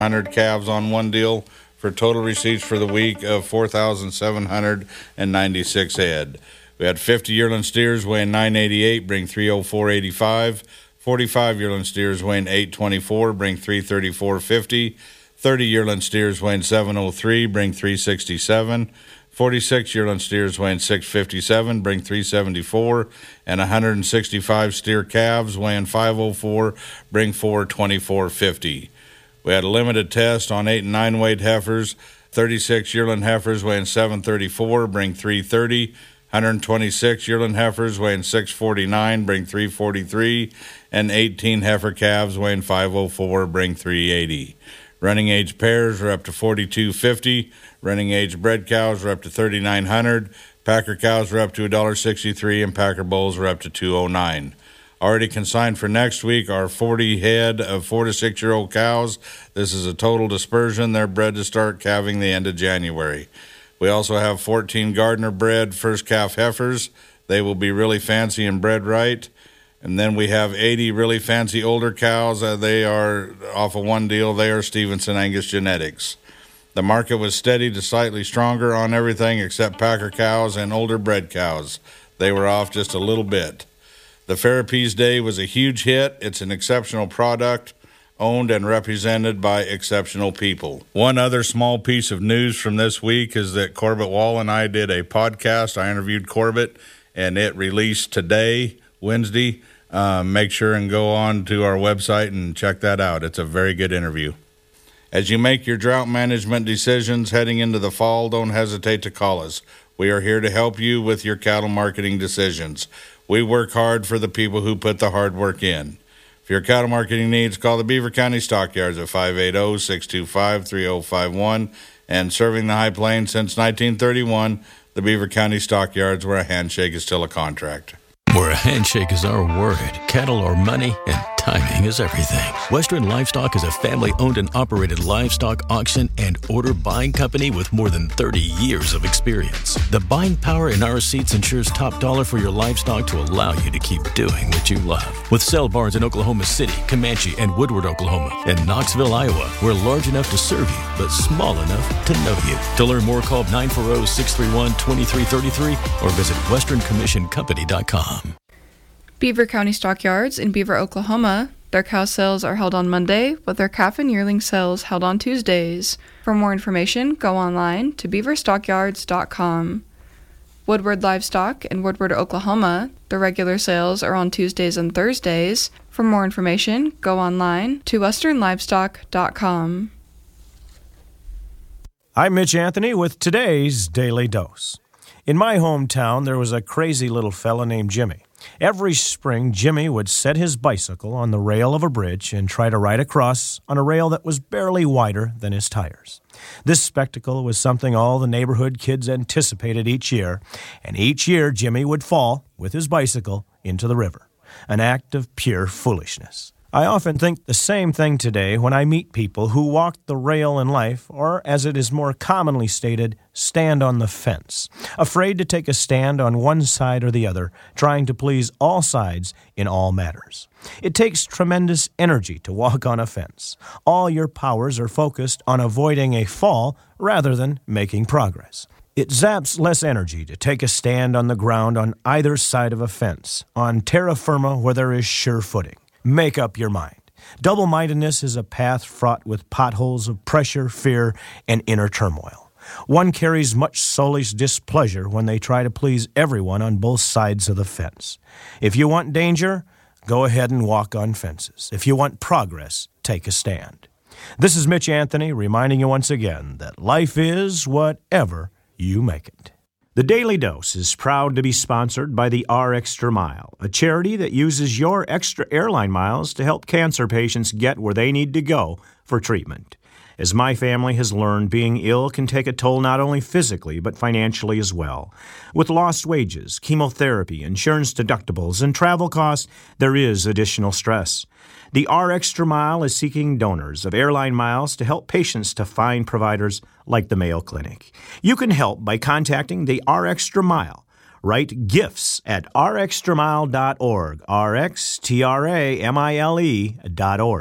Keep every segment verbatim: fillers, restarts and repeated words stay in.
one hundred calves on one deal for total receipts for the week of four thousand seven hundred ninety-six head. We had fifty yearling steers weighing nine eighty-eight, bring three oh four eighty-five. forty-five yearling steers weighing eight twenty-four, bring three thirty-four fifty. thirty yearling steers weighing seven oh three, bring three sixty-seven. forty-six yearling steers weighing six fifty-seven, bring three seventy-four. And one hundred sixty-five steer calves weighing five oh four, bring four twenty-four fifty. We had a limited test on eight and nine weight heifers. thirty-six yearling heifers weighing seven thirty-four, bring three thirty. one hundred twenty-six yearling heifers weighing six forty-nine, bring three forty-three. And eighteen heifer calves weighing five oh four, bring three eighty. Running age pairs are up to forty-two fifty. Running age bred cows are up to thirty-nine hundred. Packer cows are up to one sixty-three, and Packer bulls are up to two oh nine. Already consigned for next week are forty head of four to six year old cows. This is a total dispersion. They're bred to start calving the end of January. We also have fourteen Gardner bred first calf heifers. They will be really fancy and bred right. And then we have eighty really fancy older cows. Uh, they are off of one deal. They are Stevenson Angus genetics. The market was steady to slightly stronger on everything except Packer cows and older bred cows. They were off just a little bit. The Ferropease Day was a huge hit. It's an exceptional product, owned and represented by exceptional people. One other small piece of news from this week is that Corbett Wall and I did a podcast. I interviewed Corbett, and it released today, Wednesday. Uh, make sure and go on to our website and check that out. It's a very good interview. As you make your drought management decisions heading into the fall, don't hesitate to call us. We are here to help you with your cattle marketing decisions. We work hard for the people who put the hard work in. For your cattle marketing needs, call the Beaver County Stockyards at five eight zero, six two five, three zero five one. And serving the High Plains since nineteen thirty-one, the Beaver County Stockyards, where a handshake is still a contract. Where a handshake is our word, cattle are money, and timing is everything. Western Livestock is a family-owned and operated livestock auction and order buying company with more than thirty years of experience. The buying power in our seats ensures top dollar for your livestock to allow you to keep doing what you love. With sale barns in Oklahoma City, Comanche, and Woodward, Oklahoma, and Knoxville, Iowa, we're large enough to serve you, but small enough to know you. To learn more, call nine four zero, six three one, two three three three or visit western commission company dot com. Beaver County Stockyards in Beaver, Oklahoma. Their cow sales are held on Monday, with their calf and yearling sales held on Tuesdays. For more information, go online to beaver stockyards dot com. Woodward Livestock in Woodward, Oklahoma. The regular sales are on Tuesdays and Thursdays. For more information, go online to western livestock dot com. I'm Mitch Anthony with today's Daily Dose. In my hometown, there was a crazy little fella named Jimmy. Every spring, Jimmy would set his bicycle on the rail of a bridge and try to ride across on a rail that was barely wider than his tires. This spectacle was something all the neighborhood kids anticipated each year, and each year Jimmy would fall, with his bicycle, into the river, an act of pure foolishness. I often think the same thing today when I meet people who walk the rail in life, or, as it is more commonly stated, stand on the fence, afraid to take a stand on one side or the other, trying to please all sides in all matters. It takes tremendous energy to walk on a fence. All your powers are focused on avoiding a fall rather than making progress. It zaps less energy to take a stand on the ground on either side of a fence, on terra firma where there is sure footing. Make up your mind. Double-mindedness is a path fraught with potholes of pressure, fear, and inner turmoil. One carries much soulish displeasure when they try to please everyone on both sides of the fence. If you want danger, go ahead and walk on fences. If you want progress, take a stand. This is Mitch Anthony reminding you once again that life is whatever you make it. The Daily Dose is proud to be sponsored by the R Extra Mile, a charity that uses your extra airline miles to help cancer patients get where they need to go for treatment. As my family has learned, being ill can take a toll not only physically but financially as well. With lost wages, chemotherapy, insurance deductibles, and travel costs, there is additional stress. The R Extra Mile is seeking donors of airline miles to help patients to find providers like the Mayo Clinic. You can help by contacting the R Extra Mile. Write gifts at r extra mile dot org, R X T R A M I L E dot org.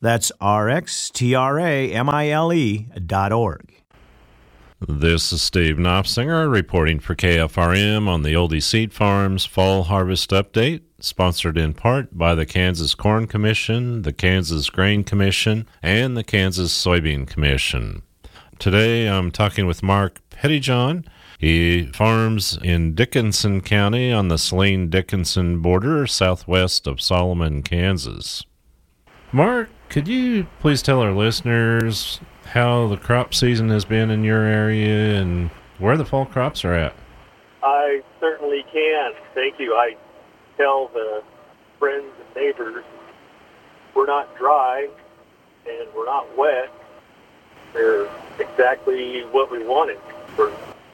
That's R X T R A M I L E dot org. This is Steve Knopfsinger reporting for K F R M on the Oldie Seed Farms Fall Harvest Update, sponsored in part by the Kansas Corn Commission, the Kansas Grain Commission, and the Kansas Soybean Commission. Today I'm talking with Mark Pettyjohn. He farms in Dickinson County on the Saline-Dickinson border, southwest of Solomon, Kansas. Mark, could you please tell our listeners how the crop season has been in your area and where the fall crops are at? I certainly can. Thank you. I tell the friends and neighbors we're not dry and we're not wet. They're exactly what we wanted. For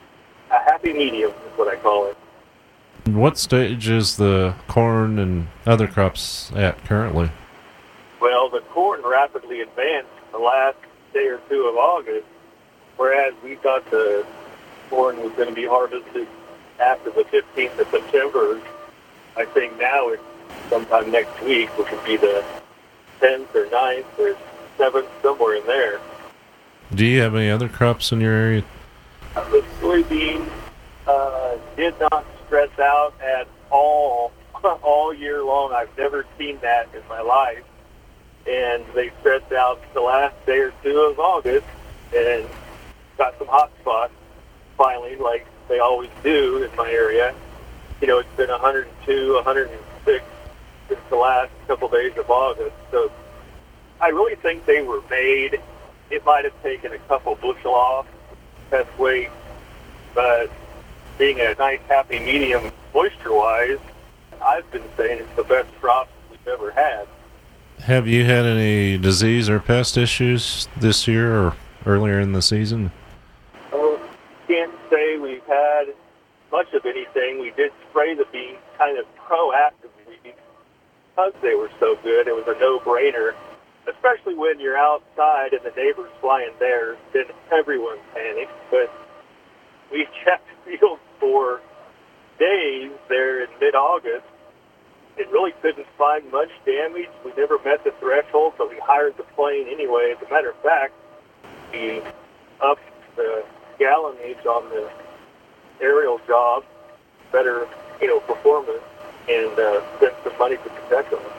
a happy medium is what I call it. What stage is the corn and other crops at currently? Well, the corn rapidly advanced the last day or two of August, whereas we thought the corn was going to be harvested after the fifteenth of September. I think now it's sometime next week, which would be the tenth or ninth or seventh, somewhere in there. Do you have any other crops in your area? The soybeans uh, did not stress out at all all year long. I've never seen that in my life. And they stressed out the last day or two of August and got some hot spots finally, like they always do in my area. You know, it's been one hundred two, one hundred six since the last couple days of August. So I really think they were made. It might have taken a couple bushel off test weight, but being a nice happy medium moisture-wise, I've been saying it's the best crop we've ever had. Have you had any disease or pest issues this year or earlier in the season? Oh, can't say we've had much of anything. We did spray the beans kind of proactively because they were so good. It was a no-brainer, especially when you're outside and the neighbor's flying theirs, then everyone panics. But we checked fields for days there in mid-August and really couldn't find much damage. We never met the threshold, so we hired the plane anyway. As a matter of fact, we upped the gallonage on the aerial job, better, you know, performance, and uh, spent some money to protect them.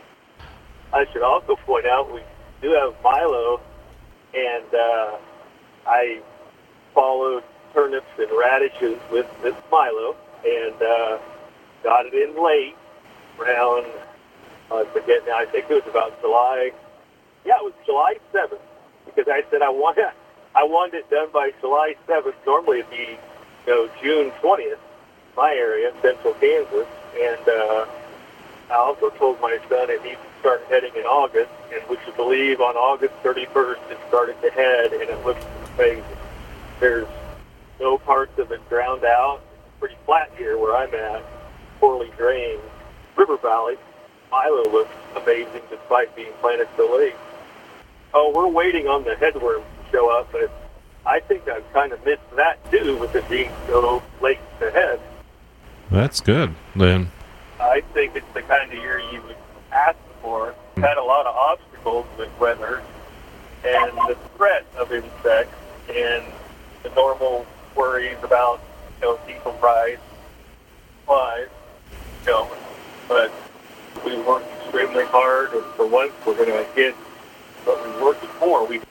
I should also point out we do have milo, and uh, I followed turnips and radishes with this milo, and uh, got it in late, around, uh, I forget now, I think it was about July, yeah, it was July seventh, because I said I want I wanted it done by July seventh. Normally it'd be, you know, June twentieth, my area, central Kansas, and uh, I also told my son it needs to start heading in August, and would you believe on August thirty-first it started to head, and it looks amazing. There's no parts of it drowned out. It's pretty flat here where I'm at, poorly drained. River Valley, milo looks amazing despite being planted so late. Oh, we're waiting on the headworm to show up, but I think I've kind of missed that too with it being so late to head. That's good, then. I think it's the kind of year you would ask for. We've had a lot of obstacles with weather and the threat of insects and the normal worries about, you know, diesel price, supplies, you know, but we worked extremely hard, and for once we're going to get what we worked for. We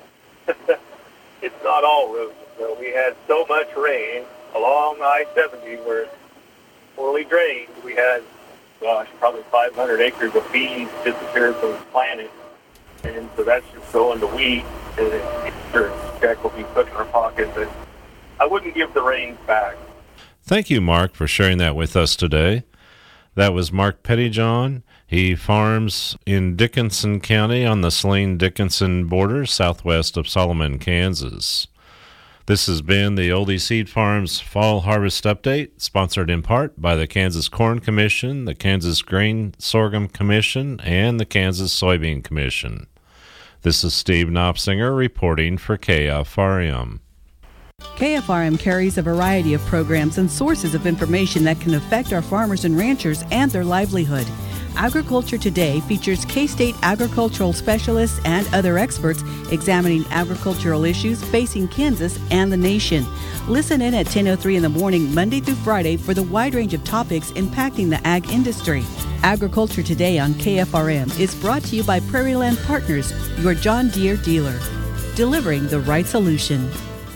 it's not all roses, though. We had so much rain along I seventy where it's poorly drained. We had, gosh, probably five hundred acres of beans disappeared from the planet, and so that's just going to wheat, and the insurance check will be put in our pocket, but I wouldn't give the rains back. Thank you, Mark, for sharing that with us today. That was Mark Pettyjohn. He farms in Dickinson County on the Saline-Dickinson border, southwest of Solomon, Kansas. This has been the Oldie Seed Farms Fall Harvest Update, sponsored in part by the Kansas Corn Commission, the Kansas Grain Sorghum Commission, and the Kansas Soybean Commission. This is Steve Knopfsinger reporting for K F R M. K F R M carries a variety of programs and sources of information that can affect our farmers and ranchers and their livelihood. Agriculture Today features K-State agricultural specialists and other experts examining agricultural issues facing Kansas and the nation. Listen in at ten oh three in the morning, Monday through Friday, for the wide range of topics impacting the ag industry. Agriculture Today on K F R M is brought to you by Prairie Land Partners, your John Deere dealer, delivering the right solution.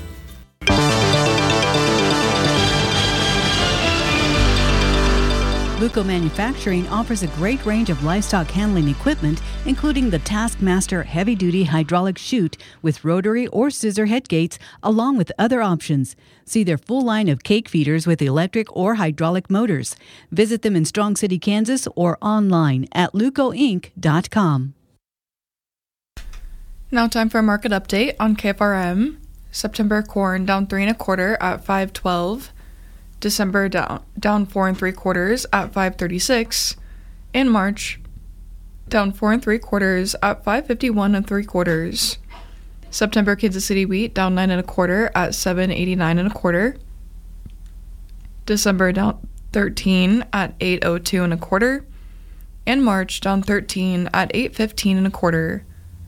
Luco Manufacturing offers a great range of livestock handling equipment, including the Taskmaster heavy-duty hydraulic chute with rotary or scissor head gates, along with other options. See their full line of cake feeders with electric or hydraulic motors. Visit them in Strong City, Kansas, or online at luco inc dot com. Now time for a market update on K F R M. September corn down three and a quarter at five twelve. December down down four and three quarters at five thirty-six. In March, down four and three quarters at five fifty-one and three quarters. September Kansas City wheat down nine and a quarter at seven eighty-nine and a quarter. December down thirteen at eight oh two and a quarter. In March down thirteen at eight fifteen and a quarter.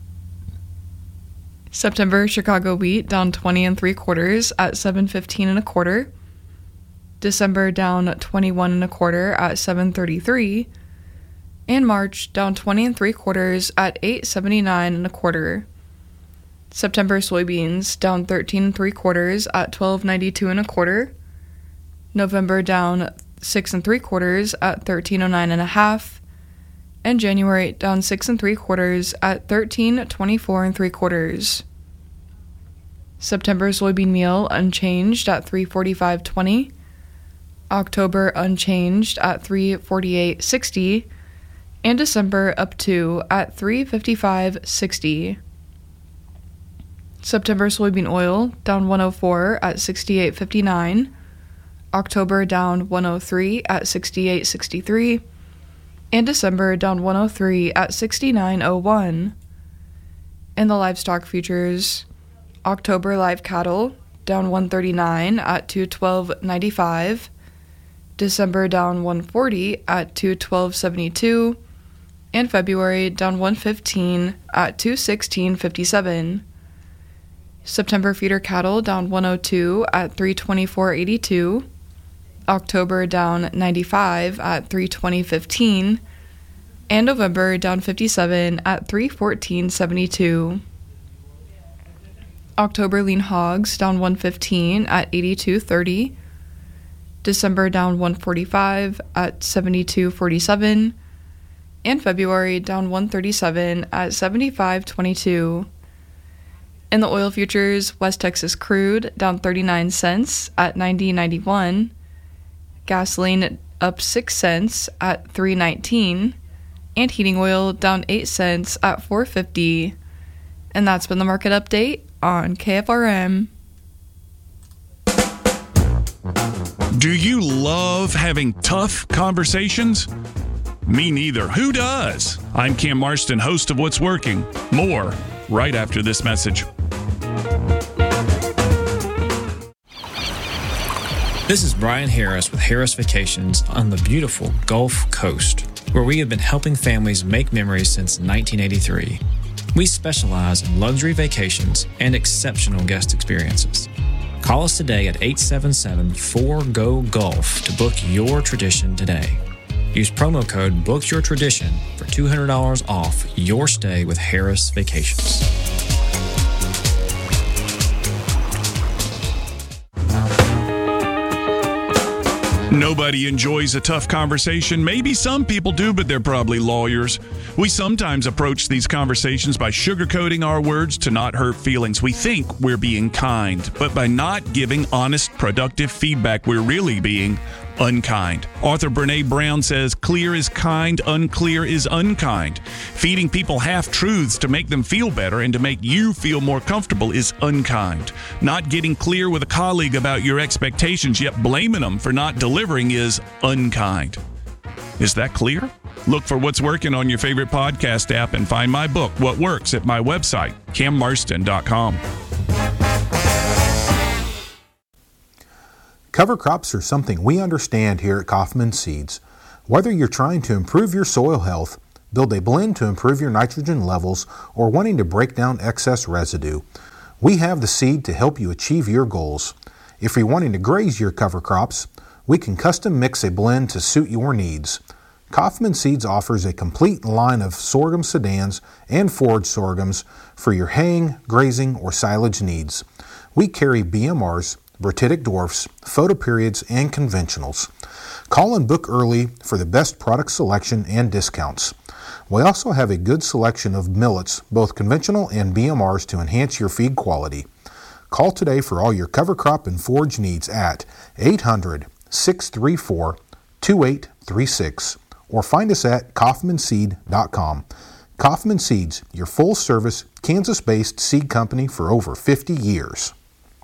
September Chicago wheat down twenty and three quarters at seven fifteen and a quarter. December down twenty-one and a quarter at seven thirty-three. In March down twenty and three quarters at eight seventy-nine and a quarter. September soybeans down thirteen and three quarters at twelve ninety-two and a quarter. November down six and three quarters at thirteen oh nine and a half. And January down six and three quarters at thirteen twenty-four and three quarters. September soybean meal unchanged at three forty-five twenty. October unchanged at three forty-eight sixty, and December up to at three fifty-five sixty. September soybean oil down one oh four at sixty-eight fifty-nine. October down one oh three at sixty-eight sixty-three, and December down one oh three at sixty-nine oh one. In the livestock futures, October live cattle down one thirty-nine at two twelve ninety-five. December down one forty at two twelve seventy-two, and February down one fifteen at two sixteen fifty-seven. September feeder cattle down one oh two at three twenty-four eighty-two. October down ninety-five at three twenty fifteen, and November down fifty-seven at three fourteen seventy-two. October lean hogs down one fifteen at eighty-two thirty. December down one forty-five at seventy-two forty-seven, and February down one thirty-seven at seventy-five twenty-two. In the oil futures, West Texas crude down thirty-nine cents at ninety ninety-one, gasoline up six cents at three nineteen, and heating oil down eight cents at four fifty. And that's been the market update on K F R M. Do you love having tough conversations? Me neither. Who does? I'm Cam Marston, host of What's Working. More right after this message. This is Brian Harris with Harris Vacations on the beautiful Gulf Coast, where we have been helping families make memories since nineteen eighty-three. We specialize in luxury vacations and exceptional guest experiences. Call us today at eight seven seven, four G O, Gulf to book your tradition today. Use promo code BOOKYOURTRADITION for two hundred dollars off your stay with Harris Vacations. Nobody enjoys a tough conversation. Maybe some people do, but they're probably lawyers. We sometimes approach these conversations by sugarcoating our words to not hurt feelings. We think we're being kind, but by not giving honest, productive feedback, we're really being unkind. Author Brene Brown says, clear is kind, unclear is unkind. Feeding people half-truths to make them feel better and to make you feel more comfortable is unkind. Not getting clear with a colleague about your expectations, yet blaming them for not delivering is unkind. Is that clear? Look for What's Working on your favorite podcast app and find my book, What Works, at my website, cam marston dot com. Cover crops are something we understand here at Kaufman Seeds. Whether you're trying to improve your soil health, build a blend to improve your nitrogen levels, or wanting to break down excess residue, we have the seed to help you achieve your goals. If you're wanting to graze your cover crops, we can custom mix a blend to suit your needs. Kaufman Seeds offers a complete line of sorghum sedans and forage sorghums for your haying, grazing, or silage needs. We carry B M Rs, Bertitic dwarfs, photoperiods, and conventionals. Call and book early for the best product selection and discounts. We also have a good selection of millets, both conventional and B M Rs, to enhance your feed quality. Call today for all your cover crop and forage needs at eight hundred, six three four, two eight three six or find us at kaufman seed dot com. Kaufman Seeds, your full-service, Kansas-based seed company for over fifty years.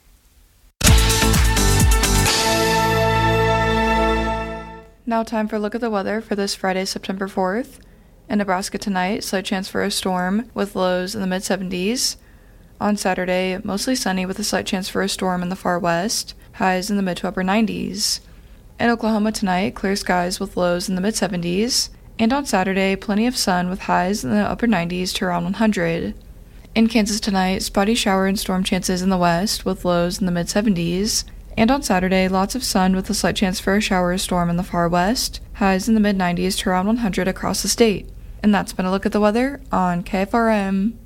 Now time for a look at the weather for this Friday, September fourth. In Nebraska tonight, slight chance for a storm with lows in the mid seventies. On Saturday, mostly sunny with a slight chance for a storm in the far west, highs in the mid to upper nineties. In Oklahoma tonight, clear skies with lows in the mid seventies. And on Saturday, plenty of sun with highs in the upper nineties to around one hundred. In Kansas tonight, spotty shower and storm chances in the west with lows in the mid seventies. And on Saturday, lots of sun with a slight chance for a shower or storm in the far west, highs in the mid nineties to around one hundred across the state. And that's been a look at the weather on K F R M.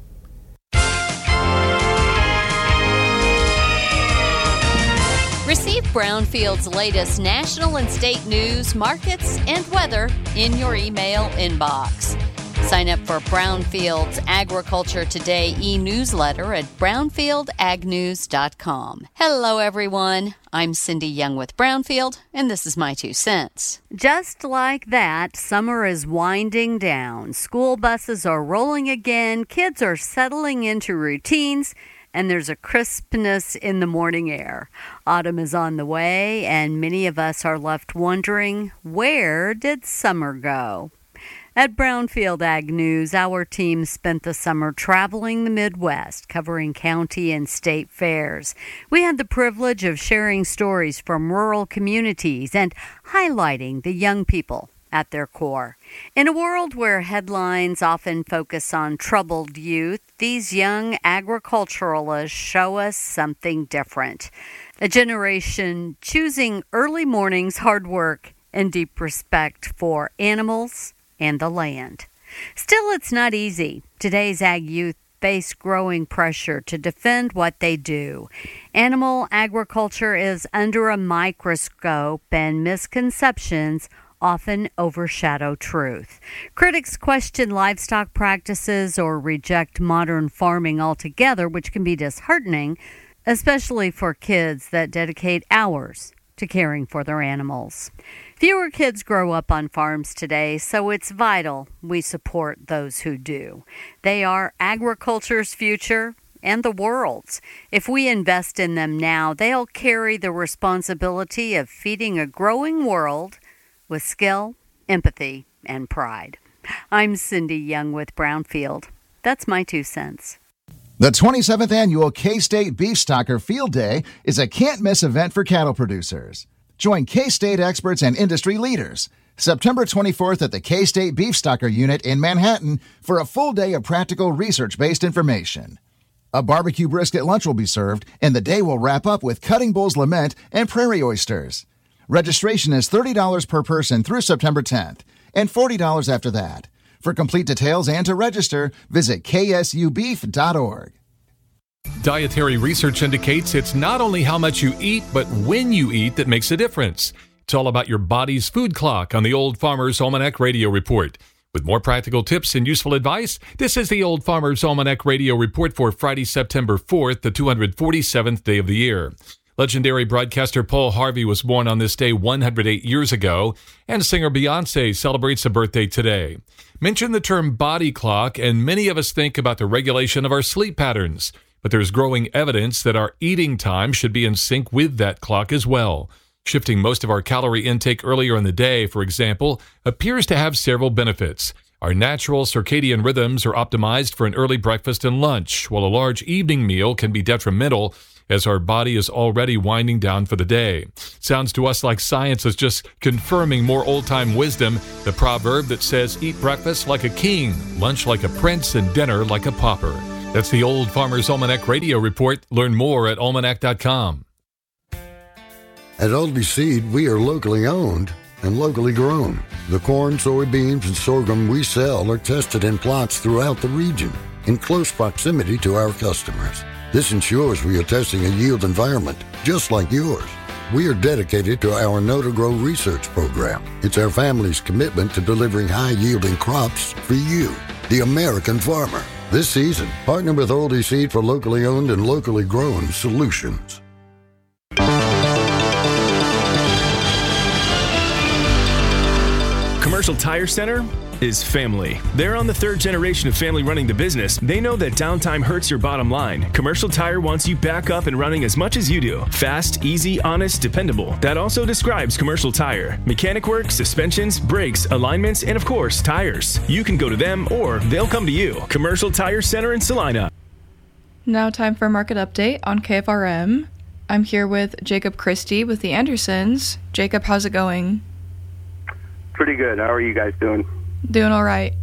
Receive Brownfield's latest national and state news, markets, and weather in your email inbox. Sign up for Brownfield's Agriculture Today e-newsletter at brownfield ag news dot com. Hello, everyone. I'm Cindy Young with Brownfield, and this is my two cents. Just like that, summer is winding down. School buses are rolling again, kids are settling into routines, and there's a crispness in the morning air. Autumn is on the way, and many of us are left wondering, where did summer go? At Brownfield Ag News, our team spent the summer traveling the Midwest, covering county and state fairs. We had the privilege of sharing stories from rural communities and highlighting the young people at their core. In a world where headlines often focus on troubled youth, these young agriculturalists show us something different. A generation choosing early mornings, hard work, and deep respect for animals and the land. Still, it's not easy. Today's ag youth face growing pressure to defend what they do. Animal agriculture is under a microscope, and misconceptions often overshadow truth. Critics question livestock practices or reject modern farming altogether, which can be disheartening, especially for kids that dedicate hours to caring for their animals. Fewer kids grow up on farms today, so it's vital we support those who do. They are agriculture's future and the world's. If we invest in them now, they'll carry the responsibility of feeding a growing world with skill, empathy, and pride. I'm Cindy Young with Brownfield. That's my two cents. The twenty-seventh Annual K-State Beef Stocker Field Day is a can't-miss event for cattle producers. Join K-State experts and industry leaders September twenty-fourth at the K-State Beef Stocker Unit in Manhattan for a full day of practical research-based information. A barbecue brisket lunch will be served, and the day will wrap up with Cutting Bull's Lament and prairie oysters. Registration is thirty dollars per person through September tenth, and forty dollars after that. For complete details and to register, visit k s u beef dot org. Dietary research indicates it's not only how much you eat, but when you eat that makes a difference. It's all about your body's food clock on the Old Farmer's Almanac Radio Report. With more practical tips and useful advice, this is the Old Farmer's Almanac Radio Report for Friday, September fourth, the two hundred forty-seventh day of the year. Legendary broadcaster Paul Harvey was born on this day one hundred eight years ago, and singer Beyonce celebrates a birthday today. Mention the term body clock, and many of us think about the regulation of our sleep patterns. But there's growing evidence that our eating time should be in sync with that clock as well. Shifting most of our calorie intake earlier in the day, for example, appears to have several benefits. Our natural circadian rhythms are optimized for an early breakfast and lunch, while a large evening meal can be detrimental as our body is already winding down for the day. Sounds to us like science is just confirming more old-time wisdom, the proverb that says, eat breakfast like a king, lunch like a prince, and dinner like a pauper. That's the Old Farmer's Almanac Radio Report. Learn more at almanac dot com. At Aldi Seed, we are locally owned and locally grown. The corn, soybeans, and sorghum we sell are tested in plots throughout the region in close proximity to our customers. This ensures we are testing a yield environment just like yours. We are dedicated to our Know to Grow research program. It's our family's commitment to delivering high-yielding crops for you, the American farmer. This season, partner with Aldi Seed for locally owned and locally grown solutions. Commercial Tire Center is family. They're on the third generation of family running the business. They know that downtime hurts your bottom line. Commercial Tire wants you back up and running as much as you do. Fast, easy, honest, dependable. That also describes Commercial Tire. Mechanic work, suspensions, brakes, alignments, and of course, tires. You can go to them or they'll come to you. Commercial Tire Center in Salina. Now time for a market update on K F R M. I'm here with Jacob Christie with the Andersons. Jacob, how's it going? Pretty good. How are you guys doing? Doing all right.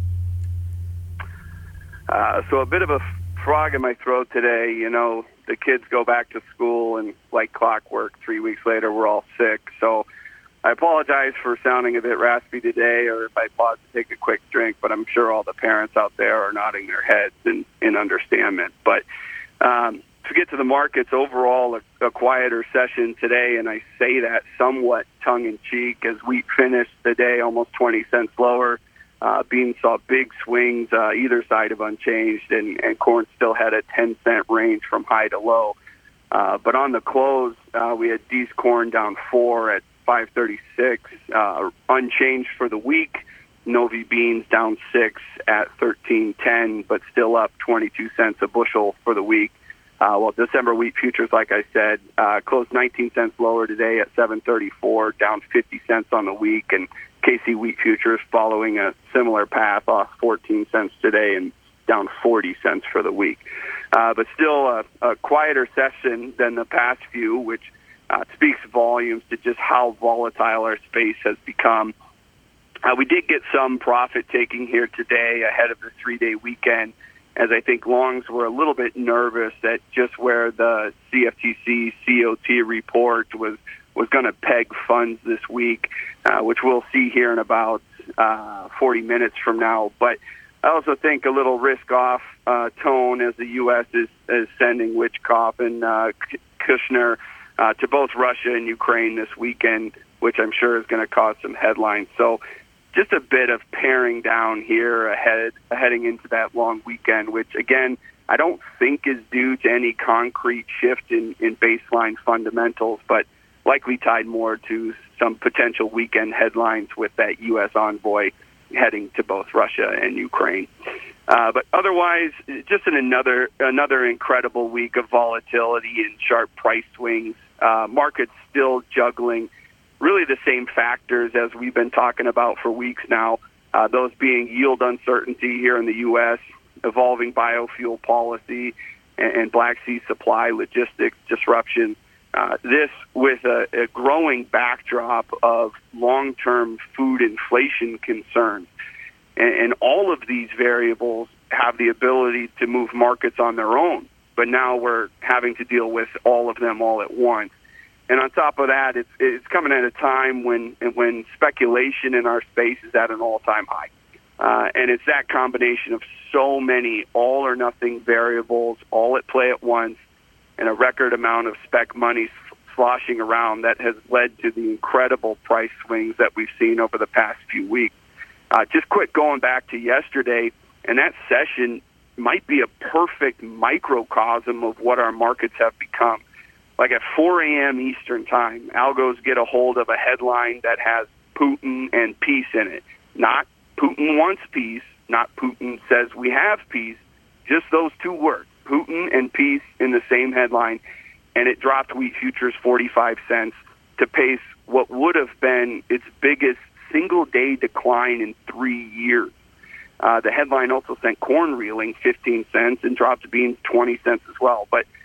Uh, so a bit of a frog in my throat today. You know, the kids go back to school, and like clockwork, three weeks later, we're all sick. So I apologize for sounding a bit raspy today, or if I pause to take a quick drink, but I'm sure all the parents out there are nodding their heads in, in understandment. But um, to get to the markets, overall, a, a quieter session today, and I say that somewhat tongue-in-cheek as wheat finished the day almost twenty cents lower. Uh, beans saw big swings uh, either side of unchanged, and, and corn still had a ten-cent range from high to low. Uh, but on the close, uh, we had D's corn down four at five thirty-six, uh, unchanged for the week. Novi beans down six at thirteen ten, but still up twenty-two cents a bushel for the week. Uh, well, December wheat futures, like I said, uh, closed nineteen cents lower today at seven thirty-four, down fifty cents on the week, and K C wheat futures following a similar path, off fourteen cents today and down forty cents for the week. Uh, but still a, a quieter session than the past few, which uh, speaks volumes to just how volatile our space has become. Uh, we did get some profit taking here today ahead of the three-day weekend, as I think longs were a little bit nervous at just where the C F T C C O T report was was going to peg funds this week, uh, which we'll see here in about uh, forty minutes from now. But I also think a little risk-off uh, tone as the U S is, is sending Witchkoff and uh, Kushner uh, to both Russia and Ukraine this weekend, which I'm sure is going to cause some headlines. So just a bit of paring down here ahead, heading into that long weekend, which, again, I don't think is due to any concrete shift in, in baseline fundamentals, but likely tied more to some potential weekend headlines with that U S envoy heading to both Russia and Ukraine. Uh, but otherwise, just in another another incredible week of volatility and sharp price swings. Uh, markets still juggling really the same factors as we've been talking about for weeks now, uh, those being yield uncertainty here in the U S, evolving biofuel policy, and, and Black Sea supply logistics disruption. Uh, this with a, a growing backdrop of long-term food inflation concerns. And, and all of these variables have the ability to move markets on their own, but now we're having to deal with all of them all at once. And on top of that, it's, it's coming at a time when when speculation in our space is at an all-time high. Uh, and it's that combination of so many all-or-nothing variables all at play at once, and a record amount of spec money sloshing around that has led to the incredible price swings that we've seen over the past few weeks. Uh, just quick going back to yesterday, and that session might be a perfect microcosm of what our markets have become. Like at four a.m. Eastern time, algos get a hold of a headline that has Putin and peace in it. Not Putin wants peace, not Putin says we have peace, just those two words. Putin and peace in the same headline, and it dropped wheat futures forty-five cents to pace what would have been its biggest single-day decline in three years. Uh, the headline also sent corn reeling fifteen cents and dropped beans twenty cents as well. But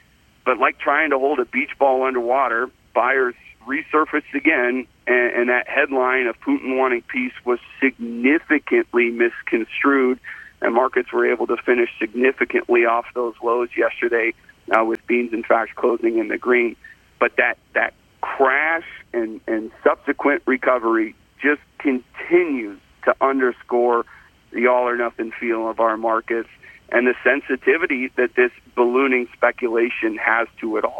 but like trying to hold a beach ball underwater, buyers resurfaced again, and, and that headline of Putin wanting peace was significantly misconstrued, and markets were able to finish significantly off those lows yesterday, uh, with beans, in fact, closing in the green. But that, that crash and, and subsequent recovery just continues to underscore the all-or-nothing feel of our markets and the sensitivity that this ballooning speculation has to it all.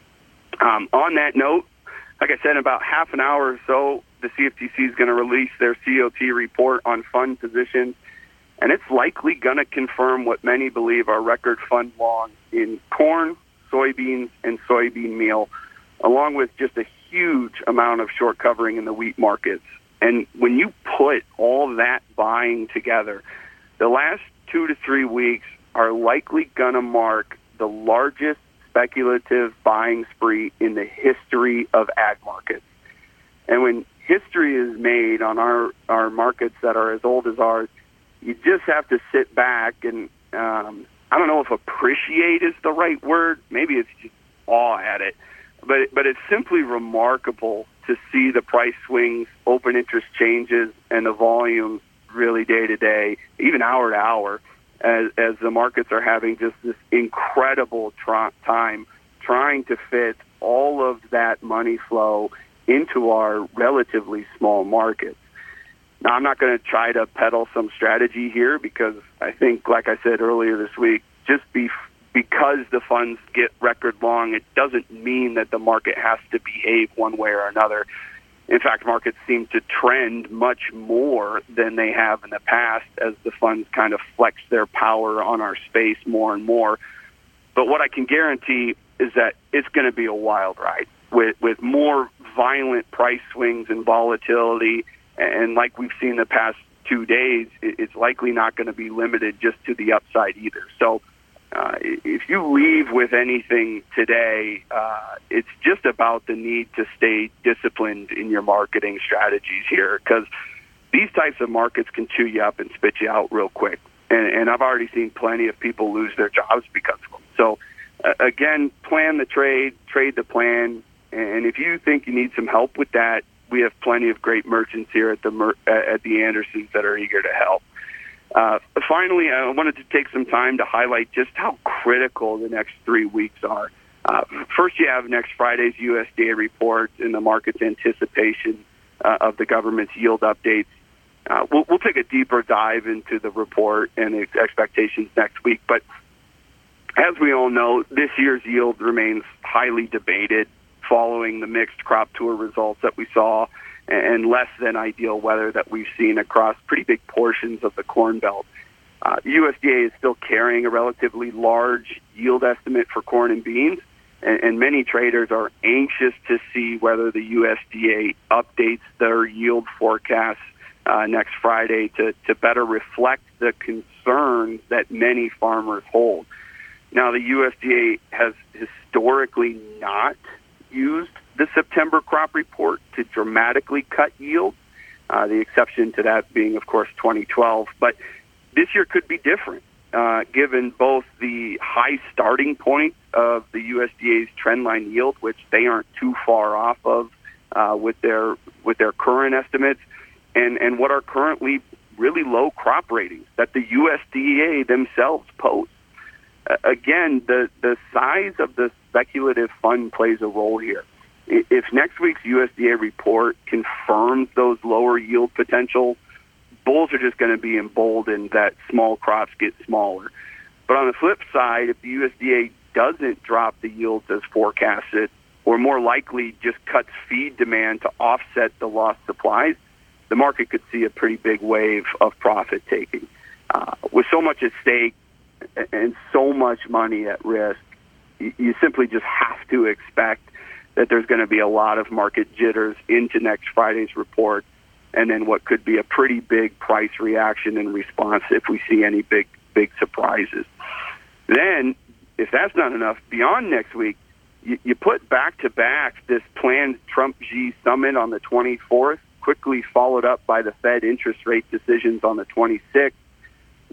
Um, on that note, like I said, in about half an hour or so, the C F T C is going to release their C O T report on fund positions, and it's likely going to confirm what many believe are record fund long in corn, soybeans, and soybean meal, along with just a huge amount of short covering in the wheat markets. And when you put all that buying together, the last two to three weeks are likely going to mark the largest speculative buying spree in the history of ag markets. And when history is made on our, our markets that are as old as ours, you just have to sit back and, um, I don't know if appreciate is the right word. Maybe it's just awe at it. But, but it's simply remarkable to see the price swings, open interest changes, and the volume really day to day, even hour to hour, as, as the markets are having just this incredible tr- time trying to fit all of that money flow into our relatively small markets. Now, I'm not going to try to peddle some strategy here because I think, like I said earlier this week, just be, because the funds get record long, it doesn't mean that the market has to behave one way or another. In fact, markets seem to trend much more than they have in the past as the funds kind of flex their power on our space more and more. But what I can guarantee is that it's going to be a wild ride with, with more violent price swings and volatility. And like we've seen the past two days, it's likely not going to be limited just to the upside either. So uh, if you leave with anything today, uh, it's just about the need to stay disciplined in your marketing strategies here, because these types of markets can chew you up and spit you out real quick. And, and I've already seen plenty of people lose their jobs because of them. So uh, again, plan the trade, trade the plan. And if you think you need some help with that, we have plenty of great merchants here at the Mer- at the Andersons that are eager to help. Uh, finally, I wanted to take some time to highlight just how critical the next three weeks are. Uh, first, you have next Friday's U S D A report and the market's anticipation uh, of the government's yield updates. Uh, we'll, we'll take a deeper dive into the report and its expectations next week. But as we all know, this year's yield remains highly debated following the mixed crop tour results that we saw and less than ideal weather that we've seen across pretty big portions of the Corn Belt. Uh, U S D A is still carrying a relatively large yield estimate for corn and beans, and, and many traders are anxious to see whether the U S D A updates their yield forecasts uh, next Friday to, to better reflect the concerns that many farmers hold. Now, the U S D A has historically not used the September crop report to dramatically cut yield, uh, the exception to that being, of course, twenty twelve. But this year could be different, uh, given both the high starting point of the U S D A's trendline yield, which they aren't too far off of uh, with their with their current estimates, and, and what are currently really low crop ratings that the U S D A themselves post. Uh, again, the, the size of the speculative fund plays a role here. If next week's U S D A report confirms those lower yield potential, bulls are just going to be emboldened that small crops get smaller. But on the flip side, if the U S D A doesn't drop the yields as forecasted, or more likely just cuts feed demand to offset the lost supplies, the market could see a pretty big wave of profit taking. Uh, with so much at stake and so much money at risk, you simply just have to expect that there's going to be a lot of market jitters into next Friday's report, and then what could be a pretty big price reaction in response if we see any big, big surprises. Then, if that's not enough, beyond next week, you, you put back-to-back this planned Trump-Xi summit on the twenty-fourth, quickly followed up by the Fed interest rate decisions on the twenty-sixth,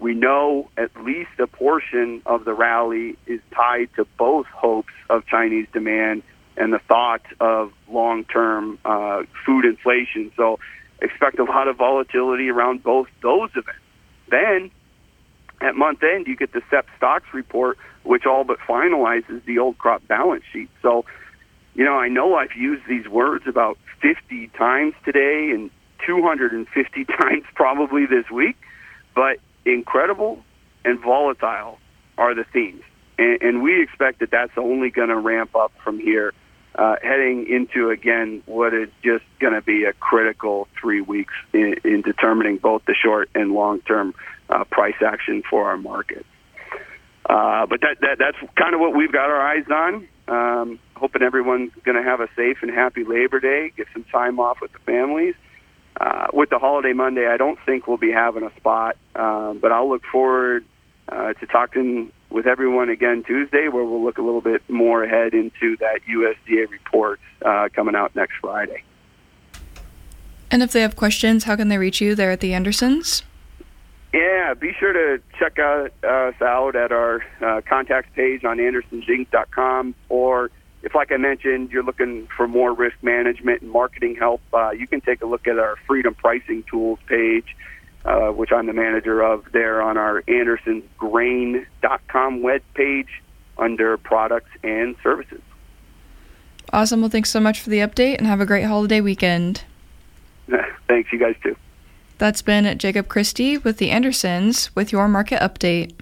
We know at least a portion of the rally is tied to both hopes of Chinese demand and the thought of long-term uh, food inflation. So expect a lot of volatility around both those events. Then, at month end, you get the S E P stocks report, which all but finalizes the old crop balance sheet. So, you know, I know I've used these words about fifty times today and two hundred fifty times probably this week, but incredible and volatile are the themes. And, and we expect that that's only going to ramp up from here, uh, heading into, again, what is just going to be a critical three weeks in, in determining both the short and long-term uh, price action for our market. Uh, but that, that that's kind of what we've got our eyes on. Um, hoping everyone's going to have a safe and happy Labor Day, get some time off with the families. Uh, with the holiday Monday, I don't think we'll be having a spot, um, but I'll look forward uh, to talking with everyone again Tuesday, where we'll look a little bit more ahead into that U S D A report uh, coming out next Friday. And if they have questions, how can they reach you there at the Andersons? Yeah, be sure to check out, us out at our uh, contacts page on andersons inc dot com, or if, like I mentioned, you're looking for more risk management and marketing help, uh, you can take a look at our Freedom Pricing Tools page, uh, which I'm the manager of there on our andersons grain dot com web page under products and services. Awesome. Well, thanks so much for the update, and have a great holiday weekend. Thanks, you guys too. That's been Jacob Christie with the Andersons with your market update.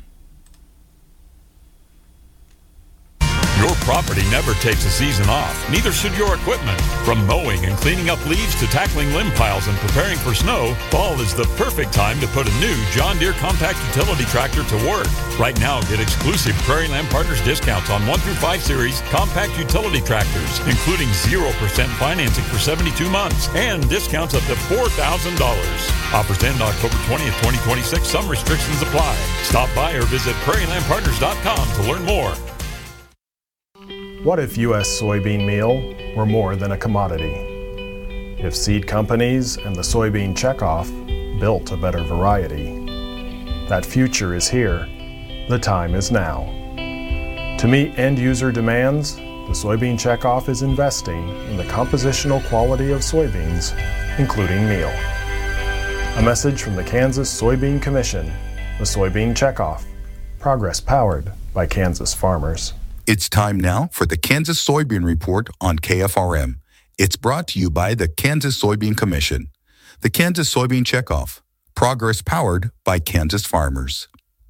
Your property never takes a season off, neither should your equipment. From mowing and cleaning up leaves to tackling limb piles and preparing for snow, fall is the perfect time to put a new John Deere compact utility tractor to work. Right now, get exclusive Prairie Land Partners discounts on one through five series compact utility tractors, including zero percent financing for seventy-two months and discounts up to four thousand dollars. Offers end October twentieth, twenty twenty-six. Some restrictions apply. Stop by or visit prairie land partners dot com to learn more. What if U S soybean meal were more than a commodity? If seed companies and the soybean checkoff built a better variety? That future is here. The time is now. To meet end-user demands, the soybean checkoff is investing in the compositional quality of soybeans, including meal. A message from the Kansas Soybean Commission, the Soybean Checkoff, progress powered by Kansas farmers. It's time now for the Kansas Soybean Report on K F R M. It's brought to you by the Kansas Soybean Commission. The Kansas Soybean Checkoff. Progress powered by Kansas farmers.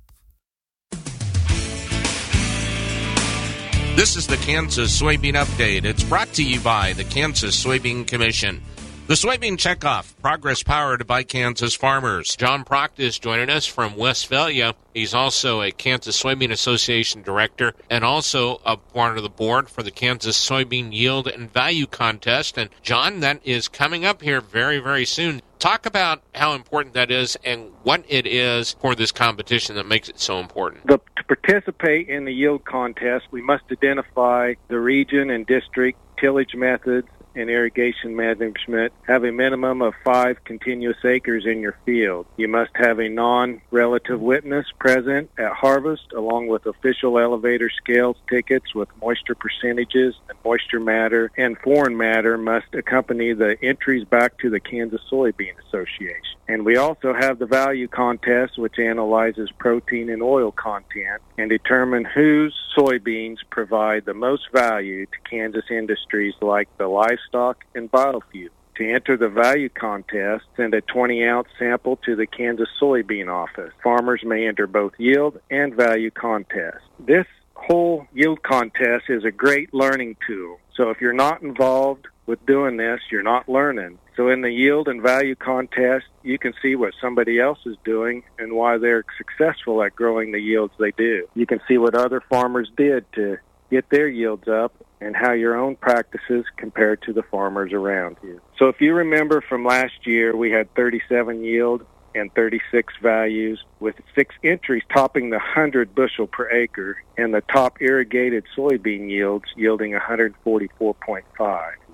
This is the Kansas Soybean Update. It's brought to you by the Kansas Soybean Commission. The Soybean Checkoff, progress powered by Kansas farmers. John Proct is joining us from Westphalia. He's also a Kansas Soybean Association director and also a part of the board for the Kansas Soybean Yield and Value Contest. And John, that is coming up here very, very soon. Talk about how important that is and what it is for this competition that makes it so important. The, to participate in the yield contest, we must identify the region and district, tillage methods, and irrigation management. Have a minimum of five continuous acres in your field. You must have a non-relative witness present at harvest, along with official elevator scales tickets with moisture percentages and moisture matter, and foreign matter must accompany the entries back to the Kansas Soybean Association. And we also have the value contest, which analyzes protein and oil content and determine whose soybeans provide the most value to Kansas industries like the livestock and biofuel. To enter the value contest, send a twenty-ounce sample to the Kansas Soybean Office. Farmers may enter both yield and value contests. This whole yield contest is a great learning tool. So if you're not involved with doing this, you're not learning. So in the yield and value contest, you can see what somebody else is doing and why they're successful at growing the yields they do. You can see what other farmers did to get their yields up and how your own practices compare to the farmers around you. So if you remember from last year, we had thirty-seven yield and thirty-six values, with six entries topping the one hundred bushel per acre, and the top irrigated soybean yields yielding one hundred forty-four point five.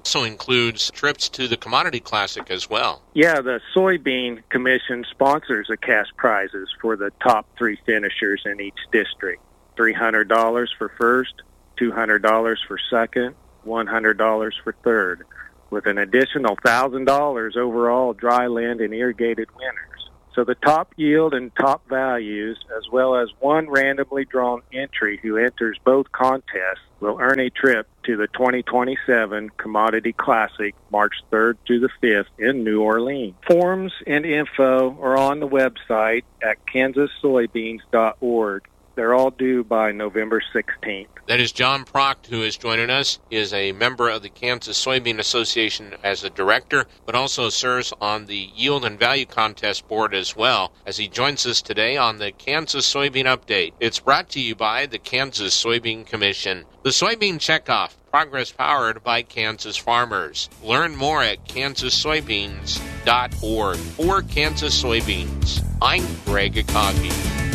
also includes trips to the Commodity Classic as well. Yeah, the Soybean Commission sponsors the cash prizes for the top three finishers in each district. three hundred dollars for first, two hundred dollars for second, one hundred dollars for third, with an additional one thousand dollars overall dry land and irrigated winners. So the top yield and top values, as well as one randomly drawn entry who enters both contests, will earn a trip to the twenty twenty-seven Commodity Classic, March third to the fifth in New Orleans. Forms and info are on the website at kansas soybeans dot org. They're all due by November sixteenth. That is John Proct, who is joining us. He is a member of the Kansas Soybean Association as a director, but also serves on the Yield and Value Contest Board as well, as he joins us today on the Kansas Soybean Update. It's brought to you by the Kansas Soybean Commission. The Soybean Checkoff, progress powered by Kansas farmers. Learn more at kansas soybeans dot org or Kansas Soybeans. I'm Greg Akagi.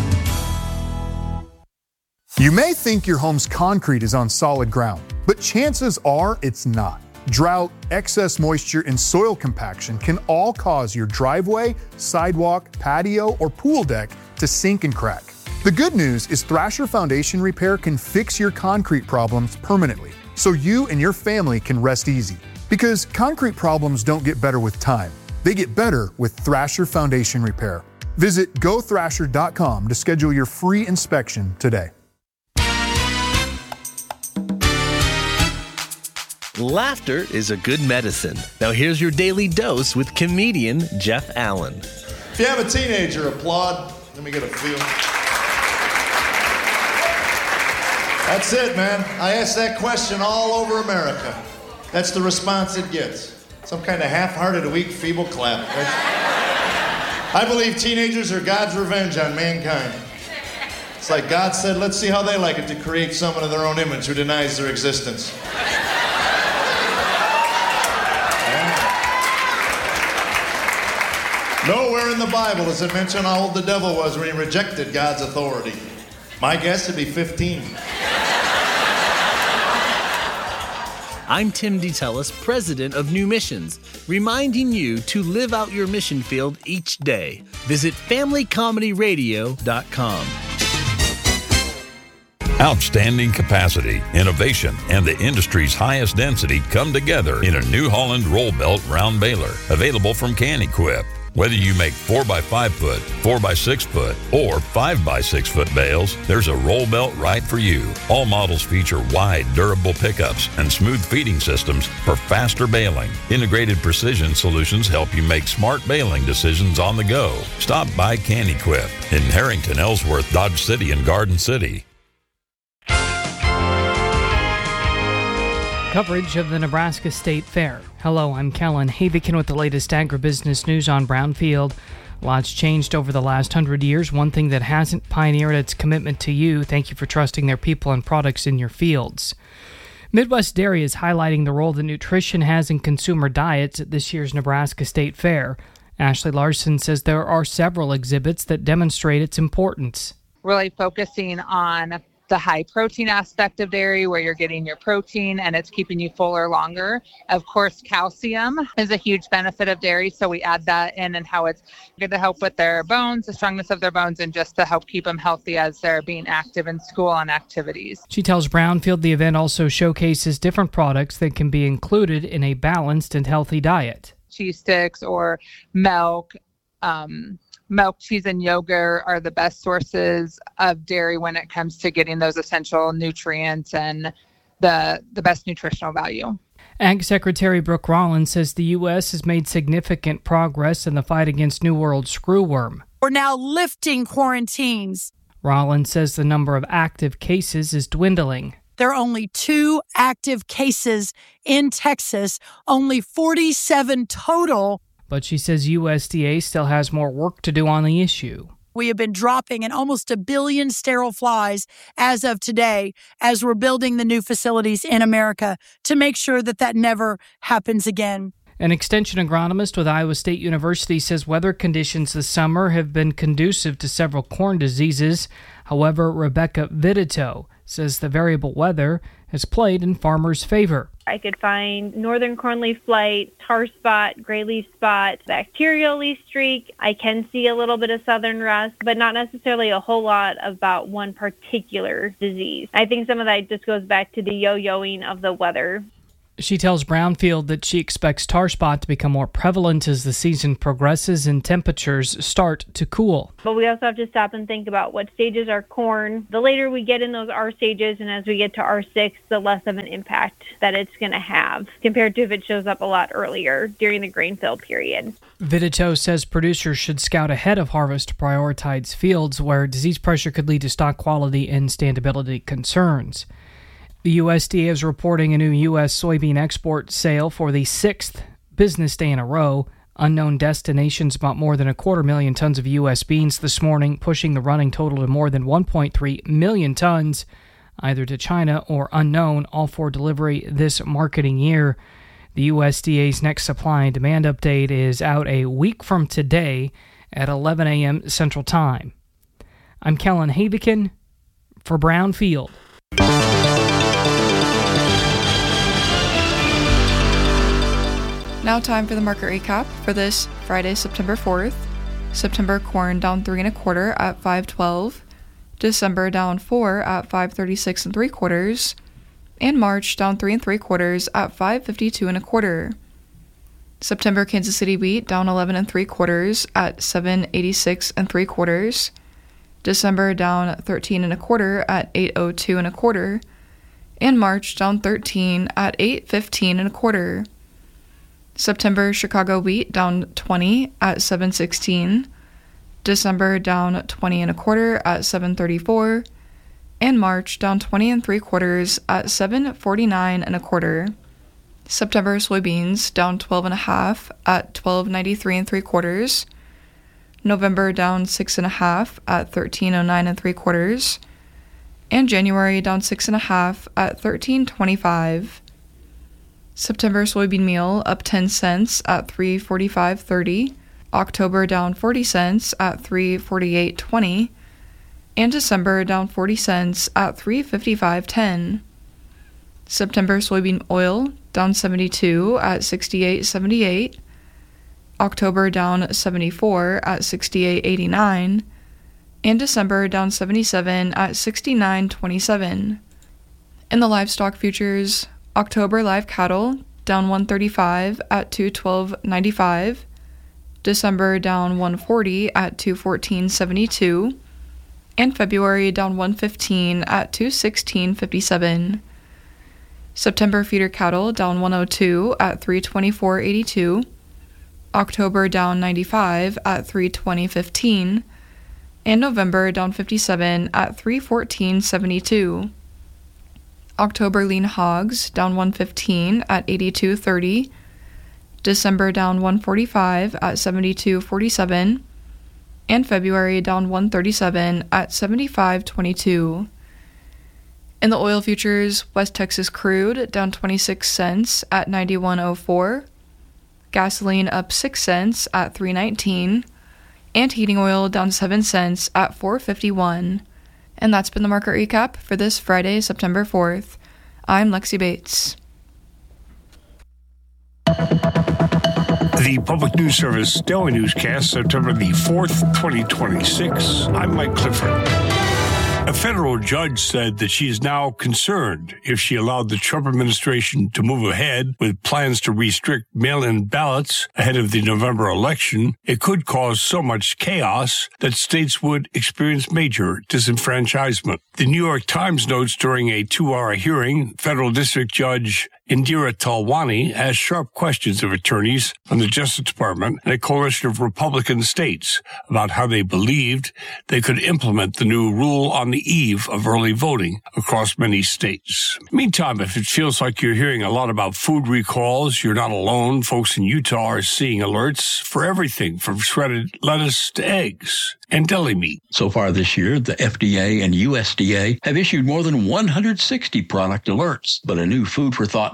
You may think your home's concrete is on solid ground, but chances are it's not. Drought, excess moisture, and soil compaction can all cause your driveway, sidewalk, patio, or pool deck to sink and crack. The good news is Thrasher Foundation Repair can fix your concrete problems permanently, so you and your family can rest easy. Because concrete problems don't get better with time. They get better with Thrasher Foundation Repair. Visit go thrasher dot com to schedule your free inspection today. Laughter is a good medicine. Now here's your daily dose with comedian Jeff Allen. If you have a teenager, applaud. Let me get a feel. That's it, man. I ask that question all over America. That's the response it gets. Some kind of half-hearted, weak, feeble clap. I believe teenagers are God's revenge on mankind. It's like God said, let's see how they like it to create someone of their own image who denies their existence. Nowhere in the Bible does it mention how old the devil was when he rejected God's authority. My guess would be fifteen. I'm Tim DeTellis, president of New Missions, reminding you to live out your mission field each day. Visit family comedy radio dot com. Outstanding capacity, innovation, and the industry's highest density come together in a New Holland roll belt round baler, available from Can-Equip. Whether you make four by five foot, four by six foot, or five by six foot bales, there's a roll belt right for you. All models feature wide, durable pickups and smooth feeding systems for faster baling. Integrated precision solutions help you make smart baling decisions on the go. Stop by Can-Equip in Harrington, Ellsworth, Dodge City, and Garden City. Coverage of the Nebraska State Fair. Hello, I'm Kellen Havikin with the latest agribusiness news on Brownfield. Lots changed over the last hundred years. One thing that hasn't, Pioneered its commitment to you. Thank you for trusting their people and products in your fields. Midwest Dairy is highlighting the role that nutrition has in consumer diets at this year's Nebraska State Fair. Ashley Larson says there are several exhibits that demonstrate its importance. Really focusing on the high protein aspect of dairy, where you're getting your protein and it's keeping you fuller longer. Of course, calcium is a huge benefit of dairy, so we add that in, and how it's good to help with their bones, the strongness of their bones, and just to help keep them healthy as they're being active in school and activities. She tells Brownfield the event also showcases different products that can be included in a balanced and healthy diet. Cheese sticks or milk, um, Milk, cheese, and yogurt are the best sources of dairy when it comes to getting those essential nutrients and the the best nutritional value. Ag Secretary Brooke Rollins says the U S has made significant progress in the fight against New World screwworm. We're now lifting quarantines. Rollins says the number of active cases is dwindling. There are only two active cases in Texas, only forty-seven total. But she says U S D A still has more work to do on the issue. We have been dropping in almost a billion sterile flies as of today, as we're building the new facilities in America to make sure that that never happens again. An extension agronomist with Iowa State University says weather conditions this summer have been conducive to several corn diseases. However, Rebecca Vidito says the variable weather has played in farmers' favor. I could find northern cornleaf blight, tar spot, gray leaf spot, bacterial leaf streak. I can see a little bit of southern rust, but not necessarily a whole lot about one particular disease. I think some of that just goes back to the yo-yoing of the weather. She tells Brownfield that she expects tar spot to become more prevalent as the season progresses and temperatures start to cool. But we also have to stop and think about what stages are corn. The later we get in those R stages, and as we get to R six, the less of an impact that it's going to have compared to if it shows up a lot earlier during the grain fill period. Vidito says producers should scout ahead of harvest to prioritize fields where disease pressure could lead to stock quality and standability concerns. The U S D A is reporting a new U S soybean export sale for the sixth business day in a row. Unknown destinations bought more than a quarter million tons of U S beans this morning, pushing the running total to more than one point three million tons, either to China or unknown, all for delivery this marketing year. The U S D A's next supply and demand update is out a week from today at eleven a.m. Central Time. I'm Kellen Havikin for Brownfield. Now time for the market recap for this Friday, September fourth. September corn down three and a quarter at five twelve. December down four at five thirty-six and three quarters. And March down three and three quarters at five fifty-two and a quarter. September Kansas City wheat down eleven and three quarters at seven eighty-six and three quarters. December down thirteen and a quarter at eight oh two and a quarter. And March down thirteen at eight fifteen and a quarter. September Chicago wheat down twenty at seven sixteen, December down twenty and a quarter at seven thirty-four, and March down twenty and three quarters at seven forty-nine and a quarter. September soybeans down twelve and a half at twelve ninety-three and three quarters, November down six and a half at thirteen oh nine and three quarters, and January down six and a half at thirteen twenty-five. September soybean meal up ten cents at three forty-five thirty, October down forty cents at three forty-eight twenty, and December down forty cents at three fifty-five ten. September soybean oil down seventy-two at sixty-eight seventy-eight, October down seventy-four at sixty-eight eighty-nine, and December down seventy-seven at sixty-nine twenty-seven. In the livestock futures, October live cattle down one thirty-five at two twelve ninety-five, December down one forty at two fourteen seventy-two, and February down one fifteen at two sixteen fifty-seven. September feeder cattle down one oh two at three twenty-four eighty-two, October down ninety-five at three twenty fifteen, and November down fifty-seven at three fourteen seventy-two. October lean hogs down one fifteen at eighty-two thirty, December down one forty-five at seventy-two forty-seven, and February down one thirty-seven at seventy-five twenty-two. In the oil futures, West Texas crude down twenty-six cents at ninety-one oh four, gasoline up six cents at three nineteen, and heating oil down seven cents at four fifty-one. And that's been the market recap for this Friday, September fourth. I'm Lexi Bates. The Public News Service Daily Newscast, September the fourth, twenty twenty-six. I'm Mike Clifford. A federal judge said that she is now concerned if she allowed the Trump administration to move ahead with plans to restrict mail-in ballots ahead of the November election, it could cause so much chaos that states would experience major disenfranchisement. The New York Times notes during a two-hour hearing, federal district judge Indira Talwani asked sharp questions of attorneys from the Justice Department and a coalition of Republican states about how they believed they could implement the new rule on the eve of early voting across many states. Meantime, if it feels like you're hearing a lot about food recalls, you're not alone. Folks in Utah are seeing alerts for everything from shredded lettuce to eggs and deli meat. So far this year, the F D A and U S D A have issued more than one hundred sixty product alerts, but a new Food for Thought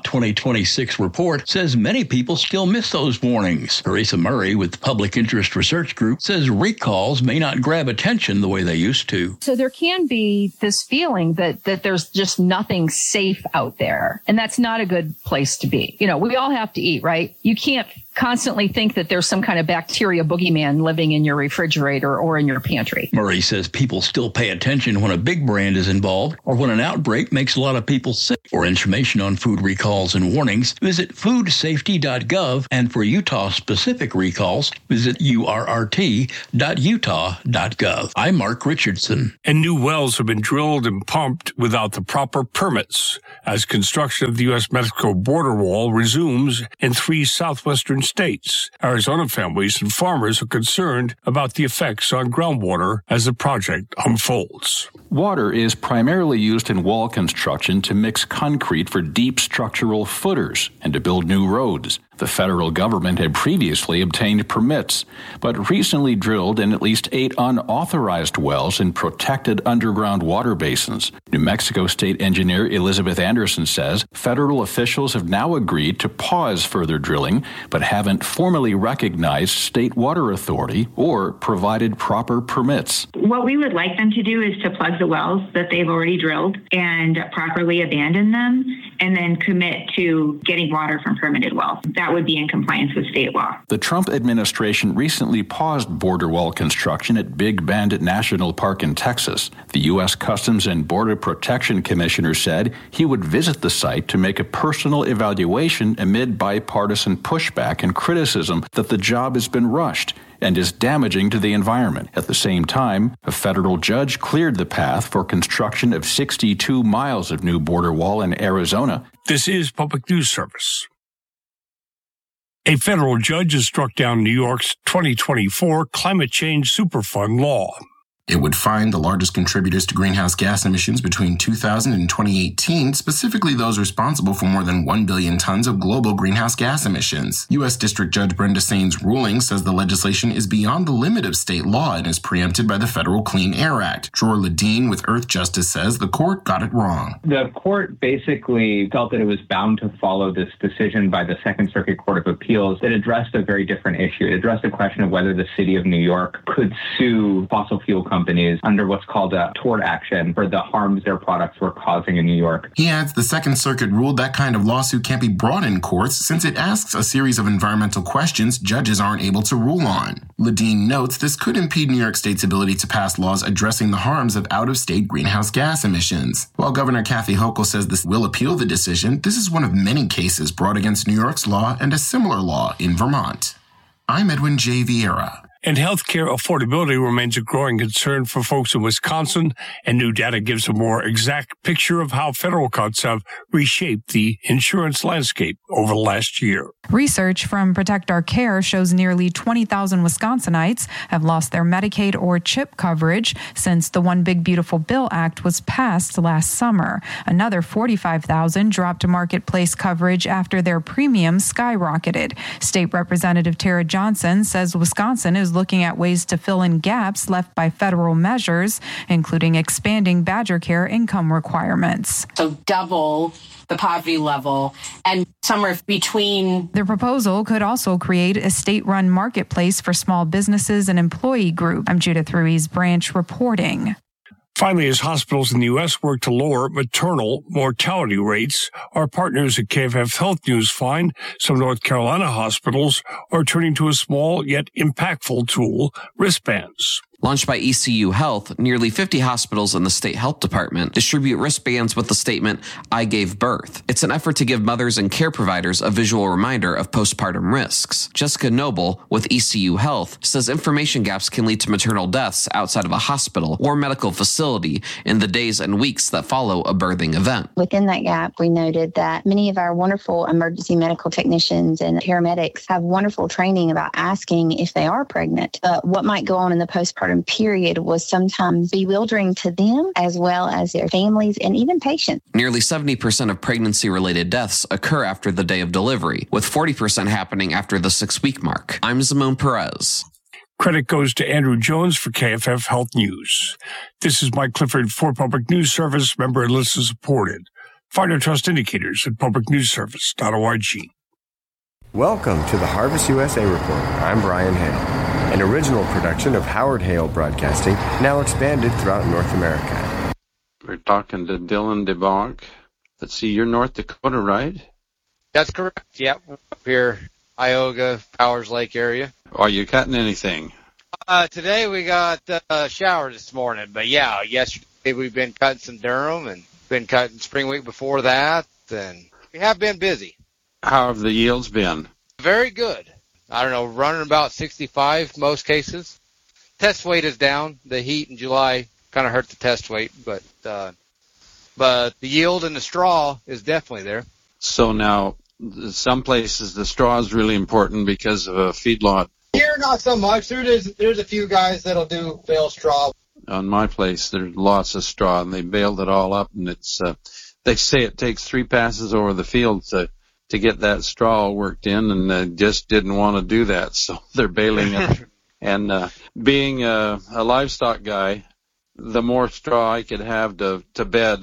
twenty twenty-six report says many people still miss those warnings. Teresa Murray with the Public Interest Research Group says recalls may not grab attention the way they used to. So there can be this feeling that, that there's just nothing safe out there. And that's not a good place to be. You know, we all have to eat, right? You can't constantly think that there's some kind of bacteria boogeyman living in your refrigerator or in your pantry. Murray says people still pay attention when a big brand is involved or when an outbreak makes a lot of people sick. For information on food recalls and warnings, visit food safety dot gov, and for Utah-specific recalls, visit U R R T dot utah dot gov. I'm Mark Richardson. And new wells have been drilled and pumped without the proper permits as construction of the U S Mexico border wall resumes in three southwestern states. Arizona families and farmers are concerned about the effects on groundwater as the project unfolds. Water is primarily used in wall construction to mix concrete for deep structural footers and to build new roads. The federal government had previously obtained permits, but recently drilled in at least eight unauthorized wells in protected underground water basins. New Mexico State Engineer Elizabeth Anderson says federal officials have now agreed to pause further drilling, but haven't formally recognized State Water Authority or provided proper permits. What we would like them to do is to plug the wells that they've already drilled and properly abandon them, and then commit to getting water from permitted wells. That would be in compliance with state law. The Trump administration recently paused border wall construction at Big Bend National Park in Texas. The U S Customs and Border Protection Commissioner said he would visit the site to make a personal evaluation amid bipartisan pushback and criticism that the job has been rushed and is damaging to the environment. At the same time, a federal judge cleared the path for construction of sixty-two miles of new border wall in Arizona. This is Public News Service. A federal judge has struck down New York's twenty twenty-four Climate Change Superfund law. It would find the largest contributors to greenhouse gas emissions between two thousand and twenty eighteen, specifically those responsible for more than one billion tons of global greenhouse gas emissions. U S District Judge Brenda Sain's ruling says the legislation is beyond the limit of state law and is preempted by the Federal Clean Air Act. Dror Ledeen with Earth Justice says the court got it wrong. The court basically felt that it was bound to follow this decision by the Second Circuit Court of Appeals that addressed a very different issue. It addressed the question of whether the city of New York could sue fossil fuel companies companies under what's called a tort action for the harms their products were causing in New York. He adds the Second Circuit ruled that kind of lawsuit can't be brought in courts since it asks a series of environmental questions judges aren't able to rule on. Ledeen notes this could impede New York State's ability to pass laws addressing the harms of out-of-state greenhouse gas emissions. While Governor Kathy Hochul says this will appeal the decision, this is one of many cases brought against New York's law and a similar law in Vermont. I'm Edwin J. Vieira. And healthcare affordability remains a growing concern for folks in Wisconsin, and new data gives a more exact picture of how federal cuts have reshaped the insurance landscape over the last year. Research from Protect Our Care shows nearly twenty thousand Wisconsinites have lost their Medicaid or CHIP coverage since the One Big Beautiful Bill Act was passed last summer. Another forty-five thousand dropped Marketplace coverage after their premiums skyrocketed. State Representative Tara Johnson says Wisconsin is looking at ways to fill in gaps left by federal measures, including expanding Badger Care income requirements. So double the poverty level and somewhere between. The proposal could also create a state-run marketplace for small businesses and employee groups. I'm Judith Ruiz Branch reporting. Finally, as hospitals in the U S work to lower maternal mortality rates, our partners at K F F Health News find some North Carolina hospitals are turning to a small yet impactful tool, wristbands. Launched by E C U Health, nearly fifty hospitals in the state health department distribute wristbands with the statement, "I gave birth." It's an effort to give mothers and care providers a visual reminder of postpartum risks. Jessica Noble with E C U Health says information gaps can lead to maternal deaths outside of a hospital or medical facility in the days and weeks that follow a birthing event. Within that gap, we noted that many of our wonderful emergency medical technicians and paramedics have wonderful training about asking if they are pregnant. But what might go on in the postpartum period was sometimes bewildering to them as well as their families and even patients. Nearly seventy percent of pregnancy-related deaths occur after the day of delivery, with forty percent happening after the six-week mark. I'm Simone Perez. Credit goes to Andrew Jones for K F F Health News. This is Mike Clifford for Public News Service, member and listener supported. Find our trust indicators at public news service dot org. Welcome to the Harvest U S A Report. I'm Brian Hale, an original production of Howard Hale Broadcasting, now expanded throughout North America. We're talking to Dylan DeBonk. Let's see, you're North Dakota, right? That's correct. Yep, up here, Ioga, Powers Lake area. Are you cutting anything? Uh, today we got a uh, shower this morning, but yeah, yesterday we've been cutting some Durham and been cutting spring week before that, and we have been busy. How have the yields been? Very good. I don't know, running about sixty-five most cases. Test weight is down. The heat in July kind of hurt the test weight, but uh, but the yield in the straw is definitely there. So now, some places the straw is really important because of a feedlot. Here, not so much. There's there's a few guys that'll do bale straw. On my place, there's lots of straw, and they baled it all up, and it's uh, they say it takes three passes over the field to to get that straw all worked in, and uh, just didn't want to do that, so they're baling it. And uh, being a, a livestock guy, the more straw I could have to to bed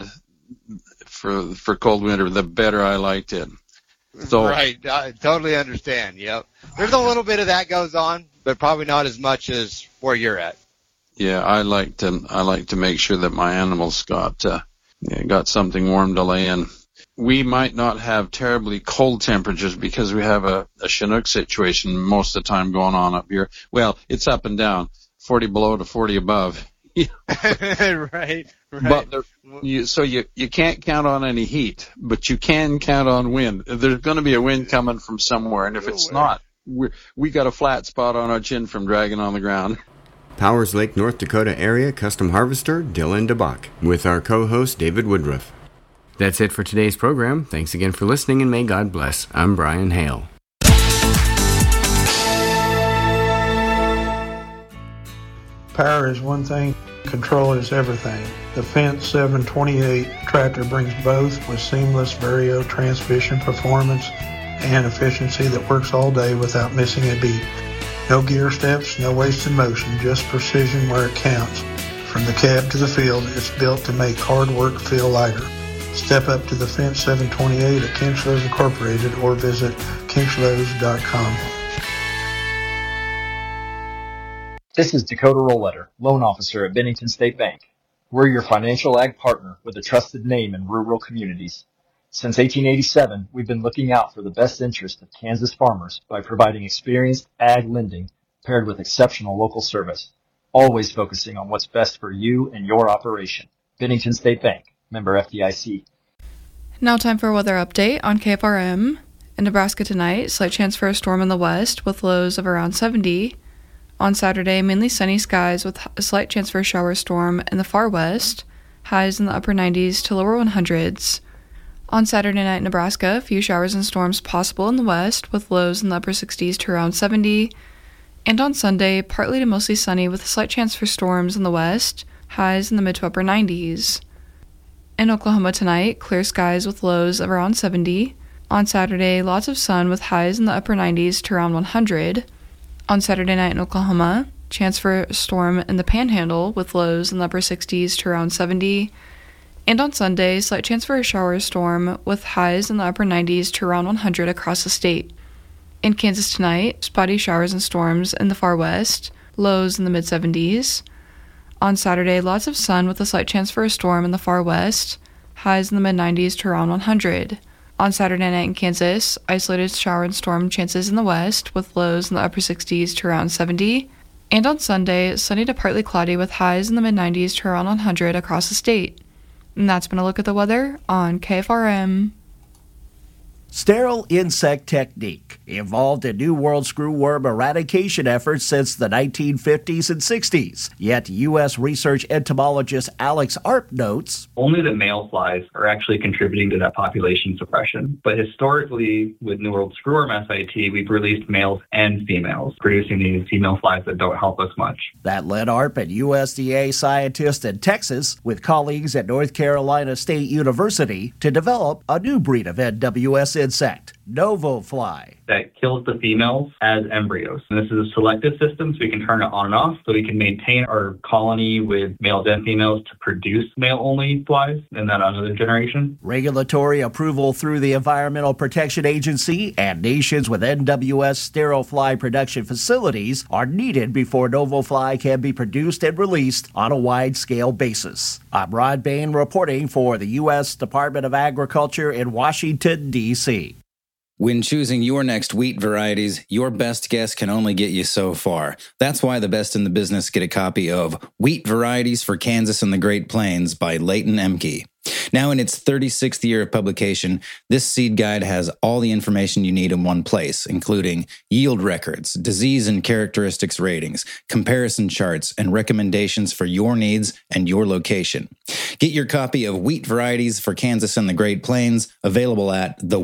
for for cold winter, the better I liked it. So, right, I totally understand. Yep, there's a little bit of that goes on, but probably not as much as where you're at. Yeah, I like to I like to make sure that my animals got uh, got something warm to lay in. We might not have terribly cold temperatures because we have a, a Chinook situation most of the time going on up here. Well, it's up and down, forty below to forty above. right, right. But there, you, so you you can't count on any heat, but you can count on wind. There's going to be a wind coming from somewhere, and if it's not, we we got a flat spot on our chin from dragging on the ground. Powers Lake, North Dakota area custom harvester Dylan DeBach with our co-host David Woodruff. That's it for today's program. Thanks again for listening, and may God bless. I'm Brian Hale. Power is one thing, control is everything. The Fence seven twenty-eight tractor brings both with seamless Vario transmission performance and efficiency that works all day without missing a beat. No gear steps, no wasted motion, just precision where it counts. From the cab to the field, it's built to make hard work feel lighter. Step up to the Fence seven twenty-eight at Kinchlows Incorporated or visit kinchlows dot com. This is Dakota Rollletter, loan officer at Bennington State Bank. We're your financial ag partner with a trusted name in rural communities. Since eighteen eighty-seven, we've been looking out for the best interest of Kansas farmers by providing experienced ag lending paired with exceptional local service, always focusing on what's best for you and your operation. Bennington State Bank, member F D I C. Now time for a weather update on K F R M. In Nebraska tonight, slight chance for a storm in the west with lows of around seventy. On Saturday, mainly sunny skies with a slight chance for a shower storm in the far west, highs in the upper nineties to lower hundreds. On Saturday night in Nebraska, a few showers and storms possible in the west with lows in the upper sixties to around seventy. And on Sunday, partly to mostly sunny with a slight chance for storms in the west, highs in the mid to upper nineties. In Oklahoma tonight, clear skies with lows of around seventy. On Saturday, lots of sun with highs in the upper nineties to around one hundred. On Saturday night in Oklahoma, chance for a storm in the Panhandle with lows in the upper sixties to around seventy. And on Sunday, slight chance for a shower storm with highs in the upper nineties to around one hundred across the state. In Kansas tonight, spotty showers and storms in the far west, lows in the mid seventies. On Saturday, lots of sun with a slight chance for a storm in the far west, highs in the mid nineties to around one hundred. On Saturday night in Kansas, isolated shower and storm chances in the west with lows in the upper sixties to around seventy. And on Sunday, sunny to partly cloudy with highs in the mid nineties to around one hundred across the state. And that's been a look at the weather on K F R M. Sterile insect technique evolved in New World screwworm eradication efforts since the nineteen fifties and sixties. Yet U S research entomologist Alex Arp notes, only the male flies are actually contributing to that population suppression. But historically, with New World screwworm S I T, we've released males and females, producing these female flies that don't help us much. That led Arp, an U S D A scientist in Texas, with colleagues at North Carolina State University, to develop a new breed of N W S insect, Novofly. that kills the females as embryos. And this is a selective system, so we can turn it on and off, so we can maintain our colony with males and females to produce male-only flies in that another generation. Regulatory approval through the Environmental Protection Agency and nations with N W S sterile fly production facilities are needed before NovoFly can be produced and released on a wide-scale basis. I'm Rod Bain reporting for the U S Department of Agriculture in Washington, D C When choosing your next wheat varieties, your best guess can only get you so far. That's why the best in the business get a copy of Wheat Varieties for Kansas and the Great Plains by Leighton Emke. Now in its thirty-sixth year of publication, this seed guide has all the information you need in one place, including yield records, disease and characteristics ratings, comparison charts, and recommendations for your needs and your location. Get your copy of Wheat Varieties for Kansas and the Great Plains, available at the